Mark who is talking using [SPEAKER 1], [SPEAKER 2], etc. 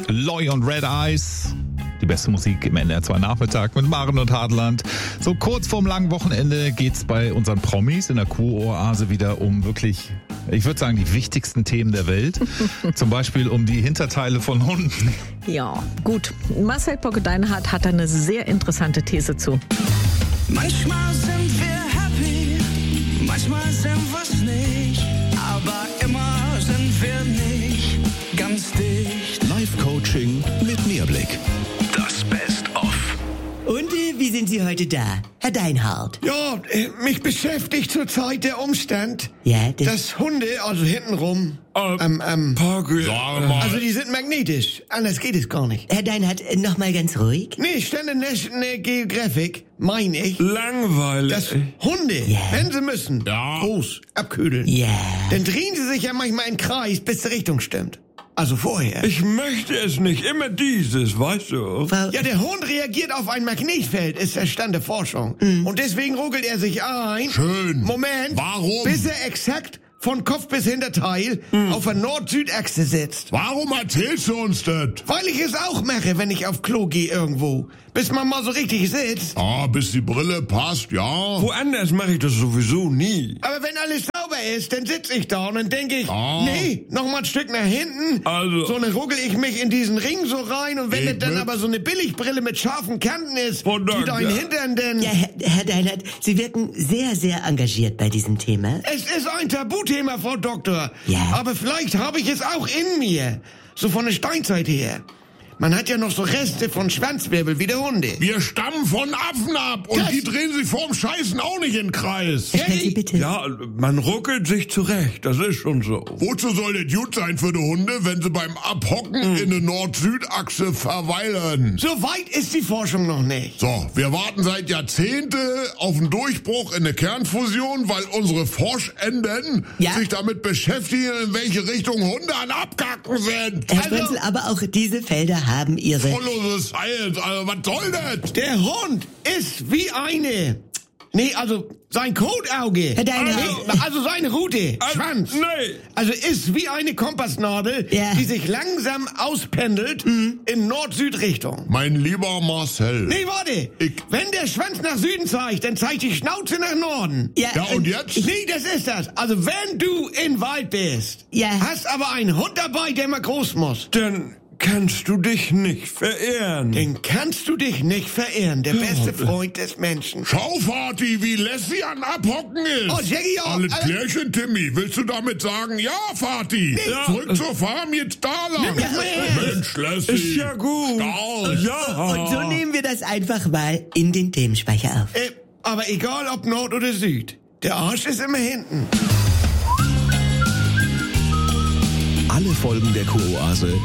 [SPEAKER 1] Loy und Red Eyes. Die beste Musik im NDR2 Nachmittag mit Maren und Hartland. So kurz vorm langen Wochenende geht's bei unseren Promis in der Kuroase wieder um wirklich, ich würde sagen, die wichtigsten Themen der Welt. Zum Beispiel um die Hinterteile von Hunden.
[SPEAKER 2] Ja, gut. Marcel Bogge-Deinhardt hat eine sehr interessante These zu.
[SPEAKER 3] Manchmal sind wir happy, manchmal sind wir's nicht, aber immer sind wir nicht ganz dicht.
[SPEAKER 4] Live-Coaching mit Mehrblick. Das Best-of.
[SPEAKER 5] Und wie sind Sie heute da, Herr Deinhardt?
[SPEAKER 6] Ja, mich beschäftigt zurzeit der Umstand,
[SPEAKER 5] Ja,
[SPEAKER 6] dass Hunde, also hintenrum,
[SPEAKER 3] Pagel.
[SPEAKER 6] also die sind magnetisch. Anders geht es gar nicht.
[SPEAKER 5] Herr Deinhardt, noch mal ganz ruhig.
[SPEAKER 6] Nee, stand in National Geographic, meine ich,
[SPEAKER 3] Langweilig.
[SPEAKER 6] dass Hunde, wenn sie müssen, groß abkühlen.
[SPEAKER 5] Ja.
[SPEAKER 6] Dann drehen sie sich ja manchmal im Kreis, bis die Richtung stimmt. Also vorher.
[SPEAKER 3] Ich möchte es nicht, immer dieses, weißt du?
[SPEAKER 6] Ja, der Hund reagiert auf ein Magnetfeld, ist der Stand der Forschung. Und deswegen ruckelt er sich ein.
[SPEAKER 4] Schön.
[SPEAKER 6] Moment.
[SPEAKER 4] Warum?
[SPEAKER 6] Bis er exakt von Kopf bis Hinterteil auf der Nord-Süd-Achse sitzt.
[SPEAKER 4] Warum erzählst du uns das?
[SPEAKER 6] Weil ich es auch mache, wenn ich auf Klo gehe irgendwo. Bis man mal so richtig sitzt.
[SPEAKER 4] Ah, bis die Brille passt, ja.
[SPEAKER 3] Woanders mache ich das sowieso nie.
[SPEAKER 6] Aber wenn alles sauber ist, dann sitze ich da und dann denke ich,
[SPEAKER 4] Ah.
[SPEAKER 6] nee, noch mal ein Stück nach hinten.
[SPEAKER 3] Also-
[SPEAKER 6] So, dann ruckel ich mich in diesen Ring so rein und wenn
[SPEAKER 4] Ich
[SPEAKER 6] das dann
[SPEAKER 4] mit.
[SPEAKER 6] aber so eine Billigbrille mit scharfen Kanten ist,
[SPEAKER 3] Oh,
[SPEAKER 6] die
[SPEAKER 3] danke.
[SPEAKER 6] dein Hintern denn...
[SPEAKER 5] Ja, Herr Deinhardt, Sie wirken sehr, sehr engagiert bei diesem Thema.
[SPEAKER 6] Es ist ein Tabuthema, Frau Doktor.
[SPEAKER 5] Ja.
[SPEAKER 6] Aber vielleicht habe ich es auch in mir. So von der Steinzeit her. Man hat ja noch so Reste von Schwanzwirbel wie der Hunde.
[SPEAKER 4] Wir stammen von Affen ab und
[SPEAKER 6] Das-
[SPEAKER 4] die drehen sich vorm Scheißen auch nicht in den Kreis.
[SPEAKER 5] Können Sie bitte...
[SPEAKER 3] Ja, man ruckelt sich zurecht, das ist schon so.
[SPEAKER 4] Wozu soll das gut sein für die Hunde, wenn sie beim Abhocken in der Nord-Süd-Achse verweilen?
[SPEAKER 6] So weit ist die Forschung noch nicht.
[SPEAKER 4] So, wir warten seit Jahrzehnten auf einen Durchbruch in der Kernfusion, weil unsere Forschenden
[SPEAKER 5] Ja.
[SPEAKER 4] sich damit beschäftigen, in welche Richtung Hunde an Abkacken sind.
[SPEAKER 5] Herr Sprenzel, aber auch diese Felder haben ihre...
[SPEAKER 4] Vollose Science, also was soll das?
[SPEAKER 6] Der Hund ist wie eine... Nee, also sein Kotauge.
[SPEAKER 5] Herr Deinhardt.
[SPEAKER 6] Nee, also seine Rute. Schwanz.
[SPEAKER 3] Nee.
[SPEAKER 6] Also ist wie eine Kompassnadel,
[SPEAKER 5] Ja.
[SPEAKER 6] die sich langsam auspendelt in Nord-Süd-Richtung.
[SPEAKER 4] Mein lieber Marcel.
[SPEAKER 6] Nee, warte. Wenn der Schwanz nach Süden zeigt, dann zeigt die Schnauze nach Norden.
[SPEAKER 4] Ja, und jetzt?
[SPEAKER 6] Nee, das ist das. Also wenn du in Wald bist,
[SPEAKER 5] Ja.
[SPEAKER 6] hast aber einen Hund dabei, der mal groß muss,
[SPEAKER 3] Dann kannst du dich nicht verehren.
[SPEAKER 6] dann kannst du dich nicht verehren. Der beste Freund des Menschen.
[SPEAKER 4] Schau, Vati, wie lässig an Abhocken ist.
[SPEAKER 6] Oh, Jackie, auch.
[SPEAKER 4] Alles klärchen, Timmy. Willst du damit sagen, ja, Vati? Zurück zur Farm, jetzt da lang.
[SPEAKER 6] Nimm das mal her.
[SPEAKER 4] Mensch, Lassie.
[SPEAKER 3] Ist ja gut.
[SPEAKER 4] Stark.
[SPEAKER 3] Ja.
[SPEAKER 5] Und so nehmen wir das einfach mal in den Themenspeicher auf.
[SPEAKER 6] Aber egal ob Nord oder Süd, der Arsch ist immer hinten.
[SPEAKER 4] Alle Folgen der Kuroase